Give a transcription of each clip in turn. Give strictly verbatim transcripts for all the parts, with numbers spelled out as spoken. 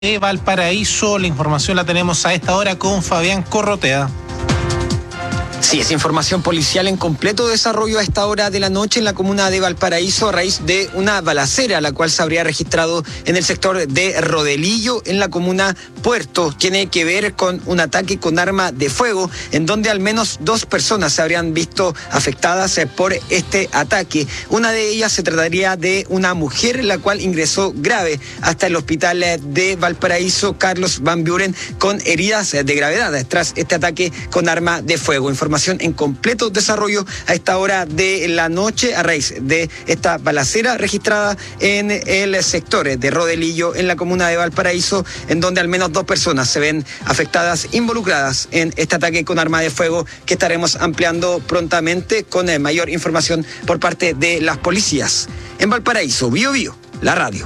de Valparaíso. La información la tenemos a esta hora con Fabián Corrotea. Sí, es información policial en completo desarrollo a esta hora de la noche en la comuna de Valparaíso a raíz de una balacera, la cual se habría registrado en el sector de Rodelillo, en la comuna Puerto. Tiene que ver con un ataque con arma de fuego, en donde al menos dos personas se habrían visto afectadas por este ataque. Una de ellas se trataría de una mujer, la cual ingresó grave hasta el hospital de Valparaíso Carlos Van Buren con heridas de gravedad tras este ataque con arma de fuego. Información en completo desarrollo a esta hora de la noche a raíz de esta balacera registrada en el sector de Rodelillo, en la comuna de Valparaíso, en donde al menos dos personas se ven afectadas, involucradas en este ataque con arma de fuego, que estaremos ampliando prontamente con mayor información por parte de las policías. En Valparaíso, Bío Bío, la radio.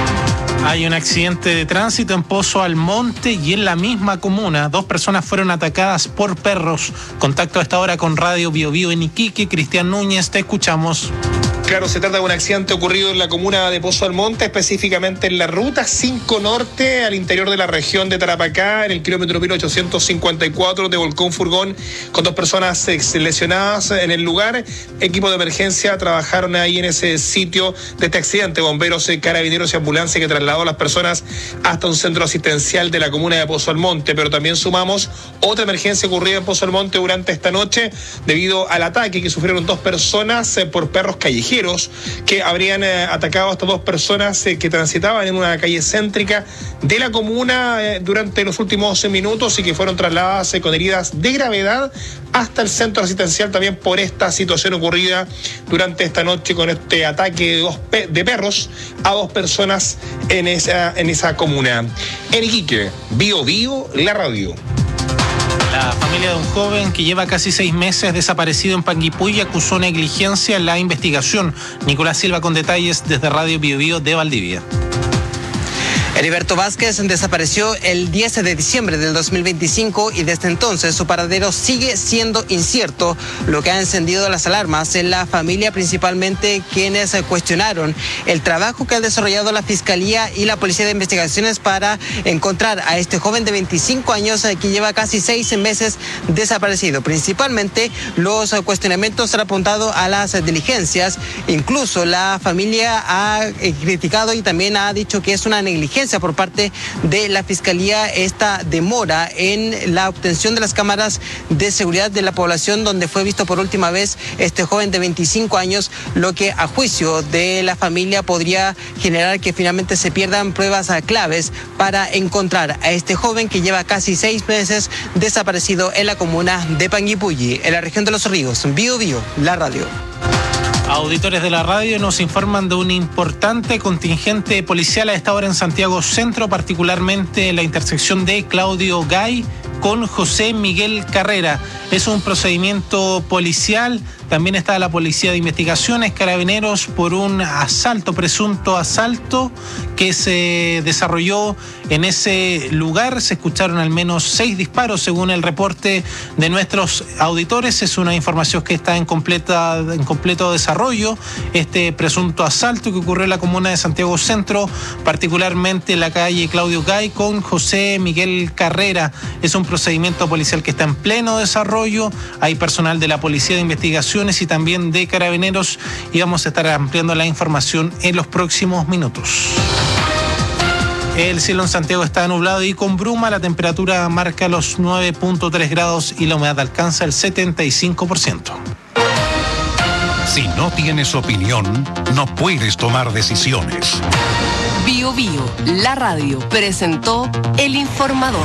Hay un accidente de tránsito en Pozo Almonte y en la misma comuna dos personas fueron atacadas por perros. Contacto a esta hora con Radio Bío Bío en Iquique. Cristian Núñez, te escuchamos. Claro, se trata de un accidente ocurrido en la comuna de Pozo Almonte, específicamente en la ruta cinco Norte, al interior de la región de Tarapacá, en el kilómetro mil ochocientos cincuenta y cuatro, de volcó un furgón con dos personas lesionadas en el lugar. Equipo de emergencia trabajaron ahí en ese sitio de este accidente, bomberos, carabineros y ambulancia que trasladó a las personas hasta un centro asistencial de la comuna de Pozo Almonte. Pero también sumamos otra emergencia ocurrida en Pozo Almonte durante esta noche, debido al ataque que sufrieron dos personas por perros callejeros que habrían eh, atacado a estas dos personas eh, que transitaban en una calle céntrica de la comuna eh, durante los últimos minutos y que fueron trasladadas eh, con heridas de gravedad hasta el centro asistencial también por esta situación ocurrida durante esta noche con este ataque de, dos pe- de perros a dos personas en esa, en esa comuna. En Iquique, Bío Bío, la radio. La familia de un joven que lleva casi seis meses desaparecido en Panguipulli acusó negligencia en la investigación. Nicolás Silva con detalles desde Radio Bío Bío de Valdivia. Heriberto Vázquez desapareció el diez de diciembre del dos mil veinticinco y desde entonces su paradero sigue siendo incierto, lo que ha encendido las alarmas en la familia, principalmente quienes cuestionaron el trabajo que ha desarrollado la Fiscalía y la Policía de Investigaciones para encontrar a este joven de veinticinco años que lleva casi seis meses desaparecido. Principalmente los cuestionamientos han apuntado a las diligencias. Incluso la familia ha criticado y también ha dicho que es una negligencia por parte de la Fiscalía esta demora en la obtención de las cámaras de seguridad de la población donde fue visto por última vez este joven de veinticinco años, lo que a juicio de la familia podría generar que finalmente se pierdan pruebas claves para encontrar a este joven que lleva casi seis meses desaparecido en la comuna de Panguipulli, en la región de Los Ríos. Bío Bío, la radio. Auditores de la radio nos informan de un importante contingente policial a esta hora en Santiago Centro, particularmente en la intersección de Claudio Gay con José Miguel Carrera. Es un procedimiento policial. También está la Policía de Investigaciones, Carabineros, por un asalto, presunto asalto que se desarrolló en ese lugar. Se escucharon al menos seis disparos según el reporte de nuestros auditores. Es una información que está en, completa, en completo desarrollo. Este presunto asalto que ocurrió en la comuna de Santiago Centro, particularmente en la calle Claudio Gay con José Miguel Carrera. Es un procedimiento policial que está en pleno desarrollo. Hay personal de la Policía de Investigaciones y también de Carabineros y vamos a estar ampliando la información en los próximos minutos. El cielo en Santiago está nublado y con bruma. La temperatura marca los nueve punto tres grados y la humedad alcanza el setenta y cinco por ciento. Si no tienes opinión, no puedes tomar decisiones. Bío Bío, la radio, presentó El Informador.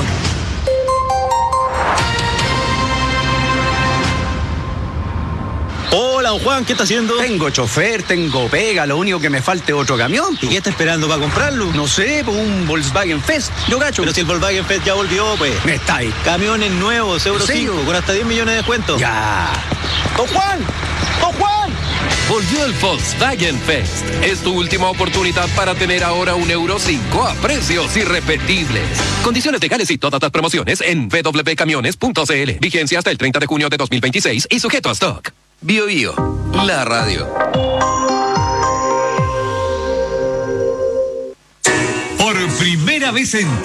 Hola, don Juan, ¿qué está haciendo? Tengo chofer, tengo pega, lo único que me falta es otro camión. ¿Y qué está esperando para comprarlo? No sé, pues un Volkswagen Fest, yo gacho. Pero si el Volkswagen Fest ya volvió, pues. Me está ahí. Camiones nuevos, Euro cinco, con hasta diez millones de descuento. Ya. ¡Don Juan! ¡Don Juan! Volvió el Volkswagen Fest. Es tu última oportunidad para tener ahora un Euro cinco a precios irrepetibles. Condiciones legales y todas las promociones en w w w punto camiones punto c l. Vigencia hasta el treinta de junio de dos mil veintiséis y sujeto a stock. Bío Bío, la radio. Por primera vez en